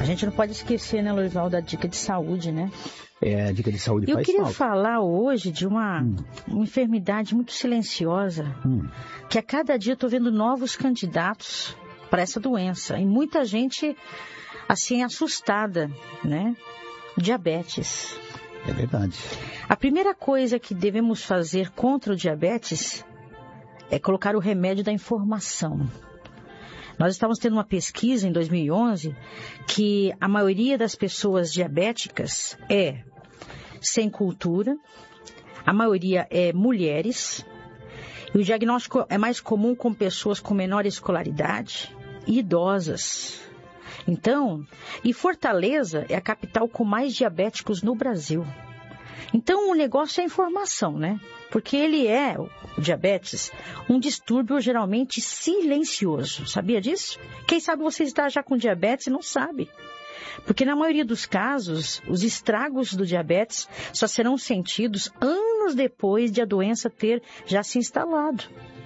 A gente não pode esquecer, né, Lourival, da dica de saúde, né? A dica de saúde faz falta. Eu queria falar hoje de uma enfermidade muito silenciosa, que a cada dia eu estou vendo novos candidatos para essa doença. E muita gente, assim, assustada, né? Diabetes. É verdade. A primeira coisa que devemos fazer contra o diabetes é colocar o remédio da informação. Nós estávamos tendo uma pesquisa em 2011 que a maioria das pessoas diabéticas é sem cultura, a maioria é mulheres, e o diagnóstico é mais comum com pessoas com menor escolaridade e idosas. Então, e Fortaleza é a capital com mais diabéticos no Brasil. Então, o negócio é a informação, né? Porque ele é, o diabetes, um distúrbio geralmente silencioso. Sabia disso? Quem sabe você está já com diabetes e não sabe. Porque na maioria dos casos, os estragos do diabetes só serão sentidos anos depois de a doença ter já se instalado.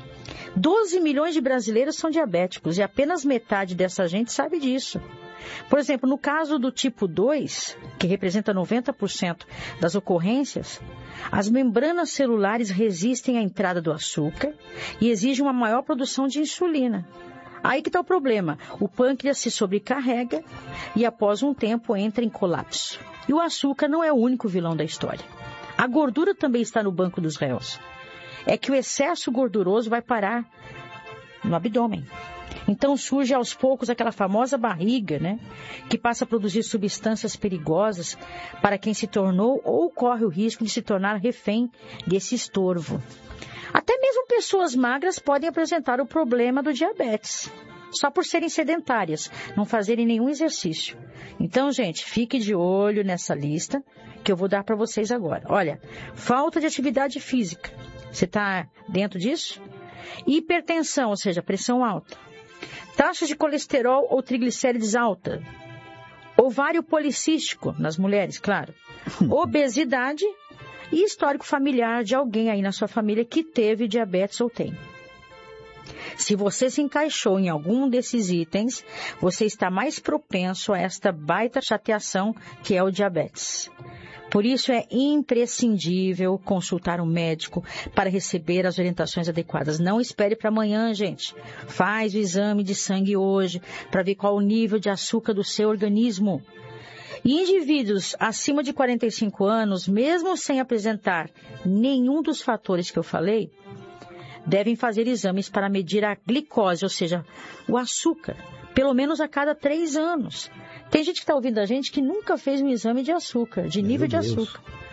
12 milhões de brasileiros são diabéticos e apenas metade dessa gente sabe disso. Por exemplo, no caso do tipo 2, que representa 90% das ocorrências, as membranas celulares resistem à entrada do açúcar e exigem uma maior produção de insulina. Aí que está o problema. O pâncreas se sobrecarrega e após um tempo entra em colapso. E o açúcar não é o único vilão da história. A gordura também está no banco dos réus. É que o excesso gorduroso vai parar no abdômen. Então surge aos poucos aquela famosa barriga, né? Que passa a produzir substâncias perigosas para quem se tornou ou corre o risco de se tornar refém desse estorvo. Até mesmo pessoas magras podem apresentar o problema do diabetes, só por serem sedentárias, não fazerem nenhum exercício. Então, gente, fique de olho nessa lista que eu vou dar para vocês agora. Olha, falta de atividade física. Você está dentro disso? Hipertensão, ou seja, pressão alta. Taxa de colesterol ou triglicérides alta. Ovário policístico, nas mulheres, claro. Obesidade e histórico familiar de alguém aí na sua família que teve diabetes ou tem. Se você se encaixou em algum desses itens, você está mais propenso a esta baita chateação que é o diabetes. Por isso é imprescindível consultar um médico para receber as orientações adequadas. Não espere para amanhã, gente. Faz o exame de sangue hoje para ver qual o nível de açúcar do seu organismo. E indivíduos acima de 45 anos, mesmo sem apresentar nenhum dos fatores que eu falei, devem fazer exames para medir a glicose, ou seja, o açúcar, pelo menos a cada 3 anos. Tem gente que está ouvindo a gente que nunca fez um exame de açúcar, de nível de açúcar.